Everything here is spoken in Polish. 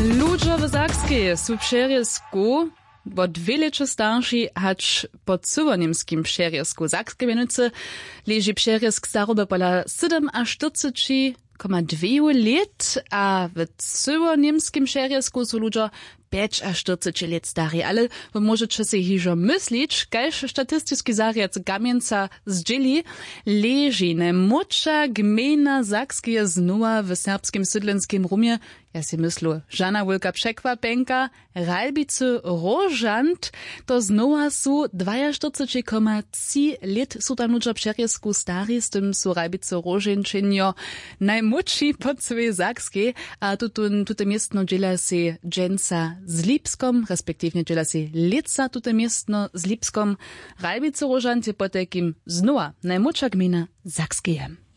Ludzie w Zakskiej są w Przerjesku od wielecze starsi, hacz pod Cyłoniemskim Przerjesku Zakskiej Wienicy leży Przerjesk staroby pola 47,2 lat, a w Cyłoniemskim Przerjesku są ludzie 45 lat stari, ale wy możecie się hižo myslić, kajż statystyczny zariad Kamieńca zdzieli leży najmłodsza gmina Zakskie znowa w serbskim sydlenskim rumie. Ja si myslu, żana wielka przekwapenka, Ralbicy Rożant, to znowa su 42,3 lat su tam ludzie Przerjesku stari, z tym su Ralbicy Rożančenjo najmłodsi pod całej Zakskiej, a tutaj miestno dziela się dżęca z Lipskom, respektywnie dziela się Lica tutaj miestno z Lipskom. Ralbicy Rożant je po takim znowa najmłodsza gmina Zakskie.